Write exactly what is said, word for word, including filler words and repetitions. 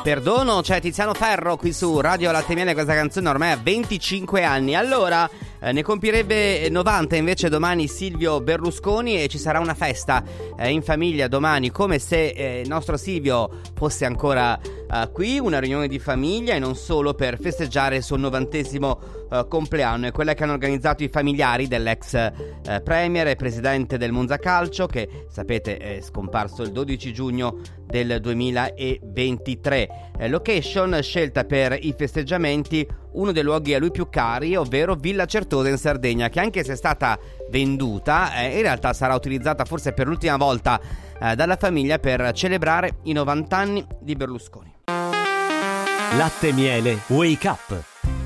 Perdono, c'è Tiziano Ferro qui su Radio Latte Miele. Questa canzone ormai ha venticinque anni. Allora, eh, ne compirebbe novanta invece domani Silvio Berlusconi, e ci sarà una festa eh, in famiglia domani, come se eh, il nostro Silvio fosse ancora eh, qui. Una riunione di famiglia, e non solo, per festeggiare il suo novantesimo eh, compleanno. È quella che hanno organizzato i familiari dell'ex eh, premier e presidente del Monza Calcio, che sapete è scomparso il dodici giugno del duemilaventitré. Eh, location scelta per i festeggiamenti, uno dei luoghi a lui più cari, ovvero Villa Certosa in Sardegna, che anche se è stata venduta, eh, in realtà sarà utilizzata forse per l'ultima volta eh, dalla famiglia per celebrare i novanta anni di Berlusconi. Latte Miele Wake Up.